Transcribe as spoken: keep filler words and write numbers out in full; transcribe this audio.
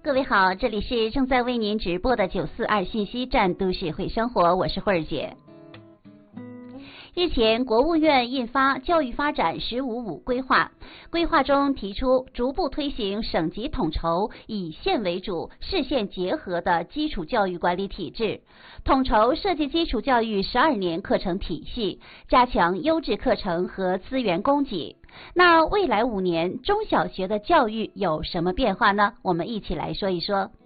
各位好，这里是正在为您直播的九四二信息站都市会生活，我是慧儿姐。日前，国务院印发《教育发展“十五五”规划》，规划中提出逐步推行省级统筹、以县为主、市县结合的基础教育管理体制，统筹设计基础教育十二年课程体系，加强优质课程和资源供给。那未来五年中小学的教育有什么变化呢？我们一起来说一说。